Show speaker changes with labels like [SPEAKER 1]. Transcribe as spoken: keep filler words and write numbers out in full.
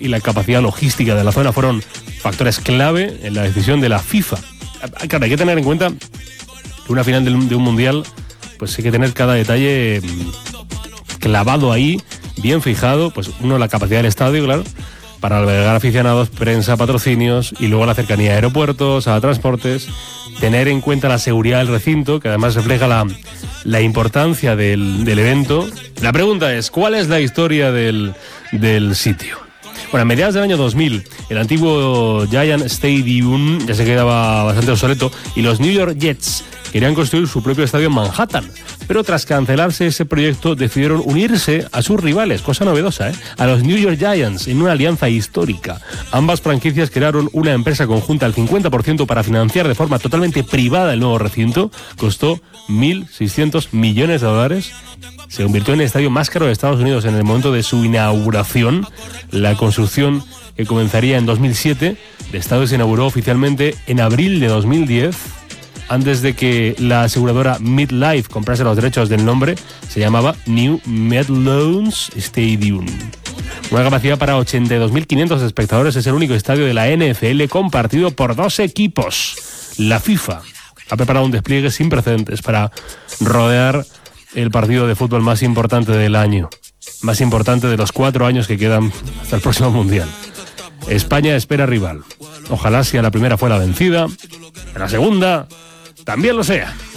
[SPEAKER 1] y la capacidad logística de la zona fueron factores clave en la decisión de la FIFA. Claro, hay que tener en cuenta que una final de un mundial, pues hay que tener cada detalle clavado ahí, bien fijado. Pues uno, la capacidad del estadio, claro, para albergar aficionados, prensa, patrocinios, y luego la cercanía a aeropuertos, a transportes. Tener en cuenta la seguridad del recinto, que además refleja la, la importancia del, del evento. La pregunta es, ¿cuál es la historia del, del sitio? Bueno, a mediados del año dos mil, el antiguo Giant Stadium ya se quedaba bastante obsoleto y los New York Jets querían construir su propio estadio en Manhattan. Pero tras cancelarse ese proyecto, decidieron unirse a sus rivales, cosa novedosa, ¿eh? a los New York Giants, en una alianza histórica. Ambas franquicias crearon una empresa conjunta al cincuenta por ciento para financiar de forma totalmente privada el nuevo recinto. Costó mil seiscientos millones de dólares. Se convirtió en el estadio más caro de Estados Unidos en el momento de su inauguración. La construcción, que comenzaría en dos mil siete, el estadio se inauguró oficialmente en abril de dos mil diez. Antes de que la aseguradora MetLife comprase los derechos del nombre, se llamaba New Meadowlands Stadium. Una capacidad para ochenta y dos mil quinientos espectadores, es el único estadio de la N F L compartido por dos equipos. La FIFA ha preparado un despliegue sin precedentes para rodear el partido de fútbol más importante del año, más importante de los cuatro años que quedan hasta el próximo Mundial. España espera rival. Ojalá si a la primera fue la vencida, a la segunda también lo sea.